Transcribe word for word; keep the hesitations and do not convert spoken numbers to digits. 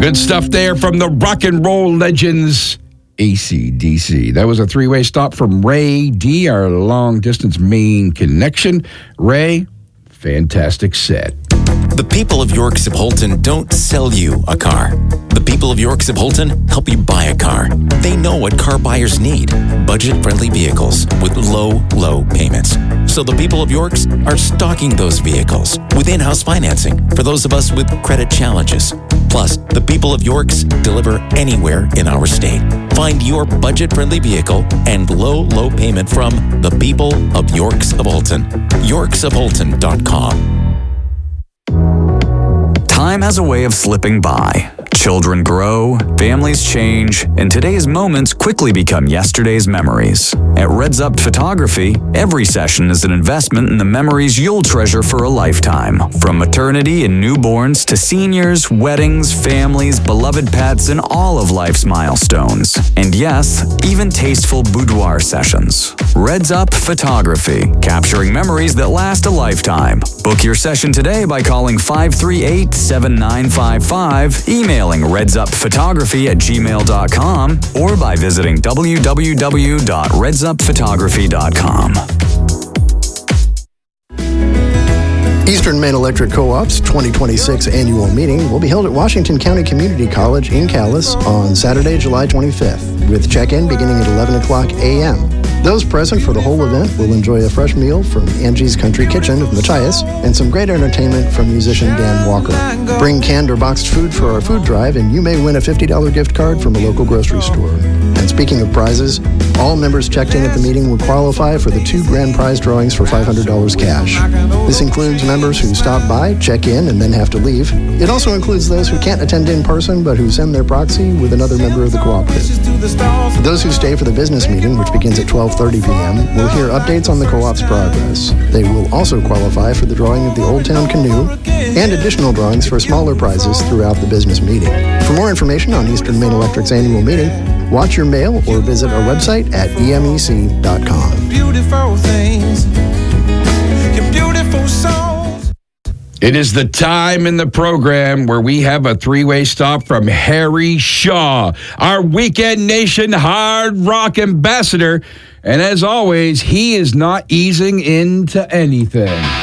Good stuff there from the rock and roll legends, A C D C. That was a three-way stop from Ray D, our long-distance Maine connection. Ray, fantastic set. The people of York Sipholton don't sell you a car. The people of York Sipholton help you buy a car. They know what car buyers need. Budget-friendly vehicles with low, low payments. So the people of York's are stocking those vehicles with in-house financing for those of us with credit challenges. Plus, the people of York's deliver anywhere in our state. Find your budget-friendly vehicle and low, low payment from the people of York Sipholton. york sipholton dot com. Time has a way of slipping by. Children grow, families change, and today's moments quickly become yesterday's memories. At Reds Up Photography, every session is an investment in the memories you'll treasure for a lifetime. From maternity and newborns to seniors, weddings, families, beloved pets, and all of life's milestones. And yes, even tasteful boudoir sessions. Reds Up Photography, capturing memories that last a lifetime. Book your session today by calling five three eight, seven nine five five, emailing redsupphotography at gmail dot com, or by visiting w w w dot reds up photography dot com. Eastern Maine Electric Co-op's twenty twenty-six annual meeting will be held at Washington County Community College in Calais on Saturday, July twenty-fifth, with check-in beginning at eleven o'clock a m Those present for the whole event will enjoy a fresh meal from Angie's Country Kitchen of Machias and some great entertainment from musician Dan Walker. Bring canned or boxed food for our food drive, and you may win a fifty dollars gift card from a local grocery store. And speaking of prizes, all members checked in at the meeting will qualify for the two grand prize drawings for five hundred dollars cash. This includes members who stop by, check in, and then have to leave. It also includes those who can't attend in person but who send their proxy with another member of the cooperative. Those who stay for the business meeting, which begins at twelve thirty p m, will hear updates on the co-op's progress. They will also qualify for the drawing of the Old Town Canoe and additional drawings for smaller prizes throughout the business meeting. For more information on Eastern Maine Electric's annual meeting, watch your mail or visit our website at e m e c dot com. Beautiful things, your beautiful songs. It is the time in the program where we have a three-way stop from Harry Shaw, our Weekend Nation hard rock ambassador. And as always, he is not easing into anything.